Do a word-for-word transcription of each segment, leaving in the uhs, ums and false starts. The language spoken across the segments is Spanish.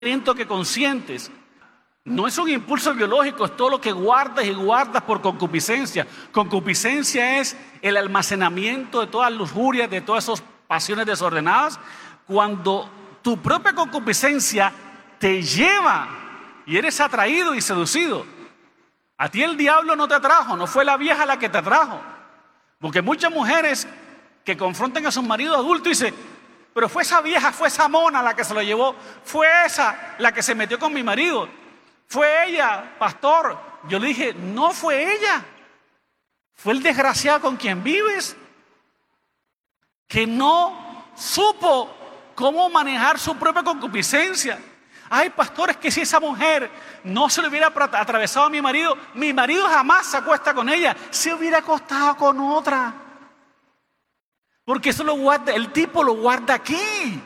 pensamiento que consientes. No es un impulso biológico, es todo lo que guardas y guardas por concupiscencia. Concupiscencia es el almacenamiento de todas las lujurias, de todas esas pasiones desordenadas. Cuando tu propia concupiscencia te lleva y eres atraído y seducido. A ti el diablo no te atrajo, no fue la vieja la que te atrajo. Porque muchas mujeres que confrontan a sus maridos adultos dicen: pero fue esa vieja, fue esa mona la que se lo llevó, fue esa la que se metió con mi marido, fue ella, pastor. Yo le dije: no fue ella, fue el desgraciado con quien vives, que no supo cómo manejar su propia concupiscencia. Ay, pastores, que si esa mujer no se le hubiera atravesado a mi marido, mi marido jamás se acuesta con ella, se hubiera acostado con otra. Porque eso lo guarda, el tipo lo guarda aquí.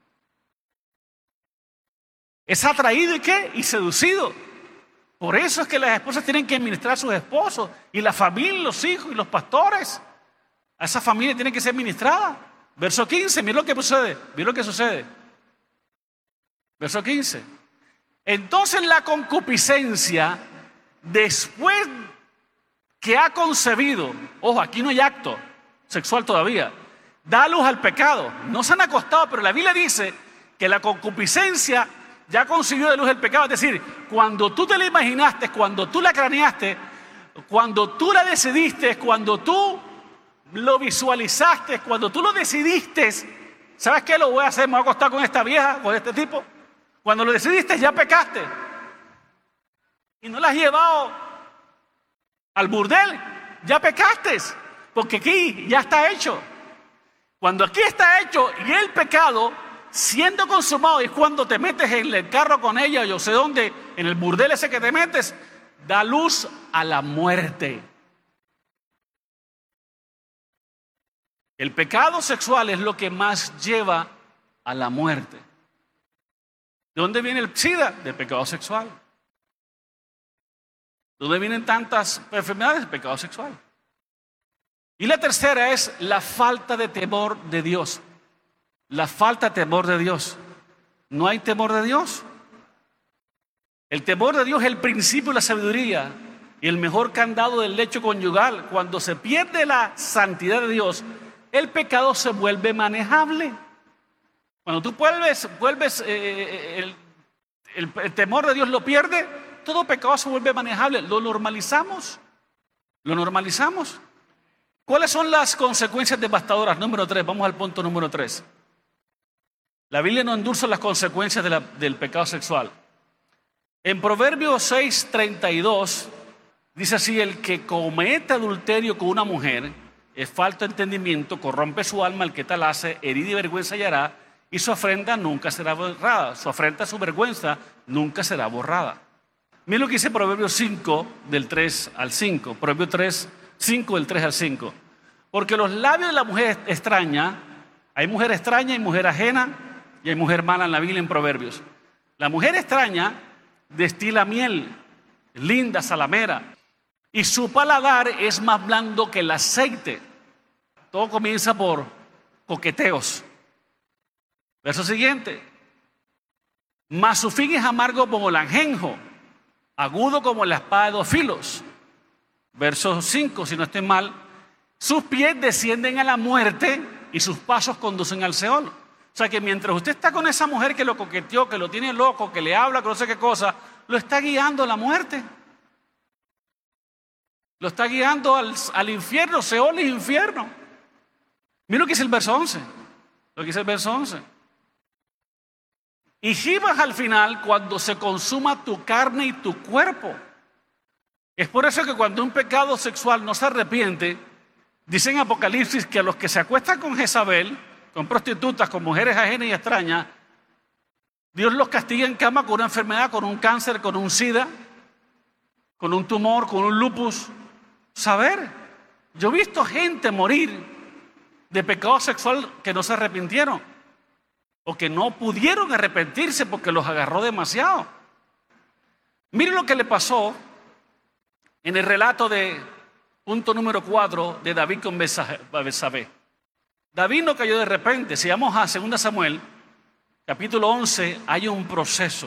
Es atraído y qué, y seducido. Por eso es que las esposas tienen que administrar a sus esposos, y la familia, los hijos y los pastores. A esa familia tiene que ser administrada. Verso quince, mira lo que sucede, mira lo que sucede. Verso quince. Entonces la concupiscencia, después que ha concebido, ojo, aquí no hay acto sexual todavía, da luz al pecado. No se han acostado, pero la Biblia dice que la concupiscencia ya concibió de luz el pecado. Es decir, cuando tú te la imaginaste, cuando tú la craneaste, cuando tú la decidiste, cuando tú lo visualizaste, cuando tú lo decidiste, ¿sabes qué? Lo voy a hacer, me voy a acostar con esta vieja, con este tipo. Cuando lo decidiste ya pecaste. Y no la has llevado al burdel, ya pecaste. Porque aquí ya está hecho. Cuando aquí está hecho y el pecado siendo consumado, es cuando te metes en el carro con ella, yo sé dónde, en el burdel ese que te metes, da luz a la muerte. El pecado sexual es lo que más lleva a la muerte. ¿De dónde viene el SIDA? Del pecado sexual. ¿De dónde vienen tantas enfermedades? Del pecado sexual. Y la tercera es la falta de temor de Dios. La falta de temor de Dios. ¿No hay temor de Dios? El temor de Dios es el principio de la sabiduría y el mejor candado del lecho conyugal. Cuando se pierde la santidad de Dios, el pecado se vuelve manejable. Cuando tú vuelves, vuelves eh, el, el, el temor de Dios lo pierde, todo pecado se vuelve manejable. Lo normalizamos. Lo normalizamos. ¿Cuáles son las consecuencias devastadoras? Número tres, vamos al punto número tres. La Biblia no endulza las consecuencias de la, del pecado sexual. En Proverbios seis, treinta y dos, dice así: el que comete adulterio con una mujer es falto de entendimiento, corrompe su alma, el que tal hace, herida y vergüenza hallará, y su afrenta nunca será borrada. Su afrenta, su vergüenza, nunca será borrada. Mira lo que dice Proverbios cinco, del tres al cinco. Proverbios tres, cinco, del tres al cinco. Porque los labios de la mujer extraña, hay mujer extraña y mujer ajena, y hay mujer mala en la Biblia, en Proverbios. La mujer extraña destila miel, linda, salamera, y su paladar es más blando que el aceite. Todo comienza por coqueteos. Verso siguiente: mas su fin es amargo como el ajenjo, agudo como la espada de dos filos. Verso cinco, si no estoy mal: sus pies descienden a la muerte y sus pasos conducen al Seol. O sea que mientras usted está con esa mujer que lo coqueteó, que lo tiene loco, que le habla, que no sé qué cosa, lo está guiando a la muerte. Lo está guiando al, al infierno. Seol es infierno. Mira lo que dice el verso once. Lo que dice el verso once. Y gibas al final cuando se consuma tu carne y tu cuerpo. Es por eso que cuando un pecado sexual no se arrepiente, dice en Apocalipsis que a los que se acuestan con Jezabel, con prostitutas, con mujeres ajenas y extrañas, Dios los castiga en cama con una enfermedad, con un cáncer, con un SIDA, con un tumor, con un lupus. Saber, yo he visto gente morir de pecado sexual que no se arrepintieron o que no pudieron arrepentirse porque los agarró demasiado. Miren lo que le pasó en el relato de punto número cuatro de David con Betsabé. David no cayó de repente. Si vamos a segunda Samuel, capítulo once hay un proceso.